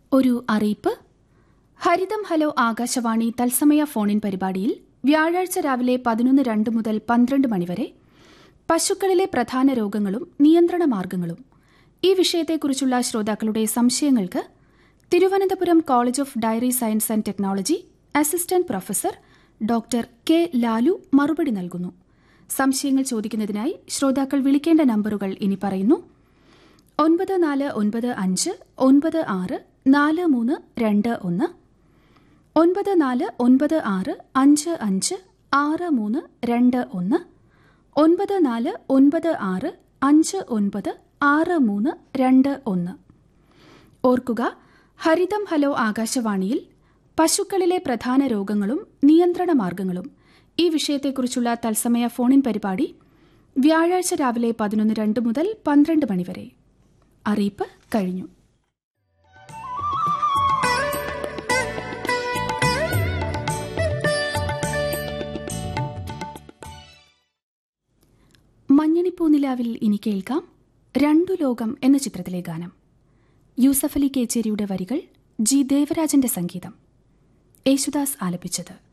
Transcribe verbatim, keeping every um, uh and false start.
ഒരു അറിയിപ്പ്. ഹരിതം ഹലോ ആകാശവാണി തത്സമയ ഫോണിൻ പരിപാടിയിൽ വ്യാഴാഴ്ച രാവിലെ പതിനൊന്ന് രണ്ട് മുതൽ പന്ത്രണ്ട് മണിവരെ പശുക്കളിലെ പ്രധാന രോഗങ്ങളും നിയന്ത്രണ മാർഗങ്ങളും ഈ വിഷയത്തെക്കുറിച്ചുള്ള ശ്രോതാക്കളുടെ സംശയങ്ങൾക്ക് Thiruvananthapuram college of dairy science and technology assistant professor doctor K Lalu മറുപടി നൽകുന്നു. സംശയങ്ങൾ ചോദിക്കുന്നതിനായി ശ്രോതാക്കൾ വിളിക്കേണ്ട നമ്പറുകൾ ഇനി പറയുന്നു. ഒൻപത് നാല് ഒൻപത് അഞ്ച് ഒൻപത് ആറ് നാല് മൂന്ന് രണ്ട് ഒന്ന്, ഒൻപത് നാല് ഒൻപത് ആറ് അഞ്ച് അഞ്ച് ആറ് മൂന്ന് രണ്ട് ഒന്ന്, ഒൻപത് നാല് ഒൻപത് ആറ് അഞ്ച് ഒൻപത് ആറ് മൂന്ന് രണ്ട് ഒന്ന്. ഓർക്കുക, ഹരിതം ഹലോ ആകാശവാണിയിൽ പശുക്കളിലെ പ്രധാന രോഗങ്ങളും നിയന്ത്രണ മാർഗങ്ങളും ഈ വിഷയത്തെക്കുറിച്ചുള്ള തത്സമയ ഫോണിൻ പരിപാടി വ്യാഴാഴ്ച രാവിലെ പതിനൊന്ന് രണ്ട് മുതൽ പന്ത്രണ്ട് മണിവരെ. അറിയിപ്പ് കഴിഞ്ഞു. മഞ്ഞണിപ്പൂനിലാവിൽ ഇനി കേൾക്കാം രണ്ടു ലോകം എന്ന ചിത്രത്തിലെ ഗാനം. യൂസഫ് അലി കേച്ചേരിയുടെ വരികൾ, ജി ദേവരാജന്റെ സംഗീതം, യേശുദാസ് ആലപിച്ചത്.